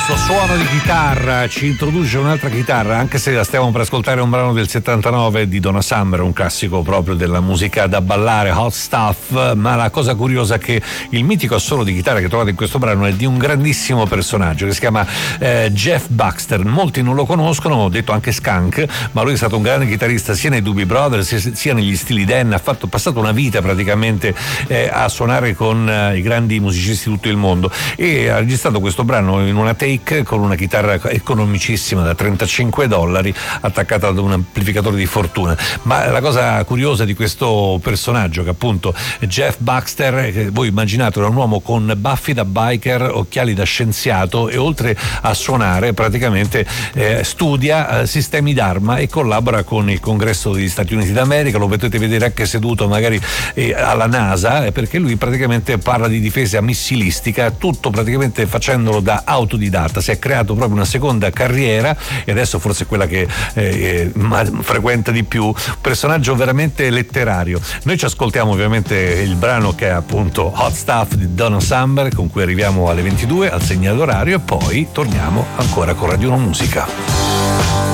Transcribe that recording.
Questo suono di chitarra ci introduce un'altra chitarra, anche se la stiamo per ascoltare un brano del 79 di Donna Summer, un classico proprio della musica da ballare, Hot Stuff. Ma la cosa curiosa è che il mitico assolo di chitarra che trovate in questo brano è di un grandissimo personaggio che si chiama Jeff Baxter. Molti non lo conoscono, ho detto anche Skunk, ma lui è stato un grande chitarrista sia nei Doobie Brothers sia negli Steely Dan. Ha passato una vita praticamente a suonare con i grandi musicisti di tutto il mondo, e ha registrato questo brano in una take con una chitarra economicissima da $35 attaccata ad un amplificatore di fortuna. Ma la cosa curiosa di questo personaggio, che appunto Jeff Baxter, che voi immaginate, era un uomo con baffi da biker, occhiali da scienziato, e oltre a suonare praticamente studia sistemi d'arma e collabora con il Congresso degli Stati Uniti d'America. Lo potete vedere anche seduto magari alla NASA, perché lui praticamente parla di difesa missilistica, tutto praticamente facendolo da autodidatta. Si è creato proprio una seconda carriera e adesso forse è quella che frequenta di più, personaggio veramente letterario. Noi ci ascoltiamo ovviamente il brano che è appunto Hot Stuff di Donna Summer, con cui arriviamo alle 22 al segnale orario, e poi torniamo ancora con Radio 1 Musica.